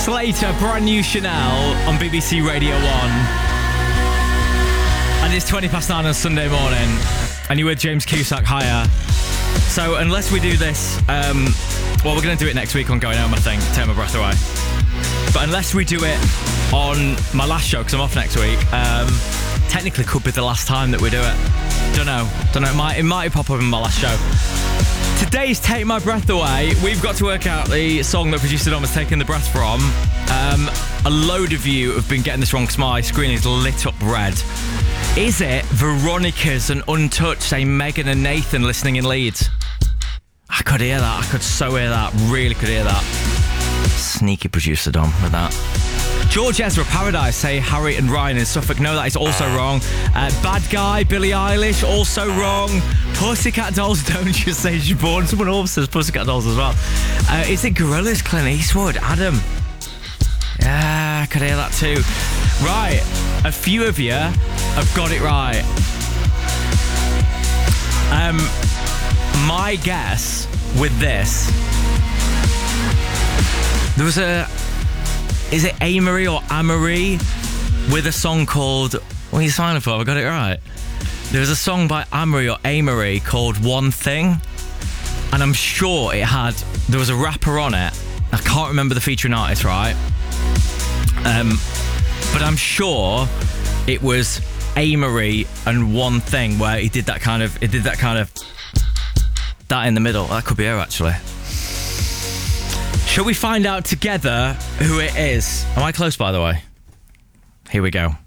Slater, brand new Chanel on BBC Radio 1. And it's 9:20 on Sunday morning. And you're with James Cusack, hiya. So unless we do this, well, we're going to do it next week on Going Home, I think. Take my breath away. But unless we do it on my last show, because I'm off next week, technically could be the last time that we do it. Don't know. It might pop up in my last show. Today's Take My Breath Away. We've got to work out the song that producer Dom has taken the breath from. A load of you have been getting this wrong because my screen is lit up red. Is it Veronica's and Untouched, say Megan and Nathan listening in Leeds? I could hear that. I could so hear that. Really could hear that. Sneaky producer Dom with that. George Ezra, Paradise, say Harry and Ryan in Suffolk. No, that is also wrong. Bad Guy, Billie Eilish, also wrong. Pussycat Dolls, Don't You Say She's Born. Someone else says Pussycat Dolls as well. Is it Gorillaz, Clint Eastwood? Adam. Yeah, I could hear that too. Right, a few of you have got it right. My guess with this, there was is it Amory or Amory with a song called, what are you signing for? Have I got it right? There was a song by Amory or Amory called One Thing, and I'm sure there was a rapper on it. I can't remember the featuring artist, right? But I'm sure it was Amory and One Thing where he did that kind of that in the middle. That could be her, actually. Shall we find out together who it is? Am I close, by the way? Here we go.